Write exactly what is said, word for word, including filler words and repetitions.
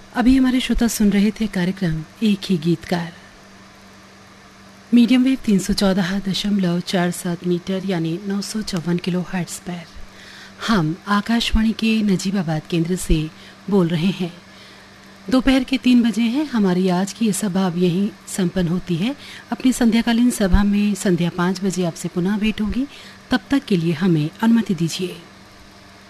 अभी हमारे श्रोता सुन रहे थे कार्यक्रम एक ही गीतकार। मीडियम वेव तीन सौ चौदह दशमलव चार सात मीटर यानी नौ सौ चौवन किलो हर्ट्ज पर हम आकाशवाणी के नजीबाबाद केंद्र से बोल रहे हैं। दोपहर के तीन बजे हैं। हमारी आज की ये सभा अब यहीं संपन्न होती है। अपनी संध्याकालीन सभा में संध्या पाँच बजे आपसे पुनः भेंट होगी। तब तक के लिए हमें अनुमति दीजिए।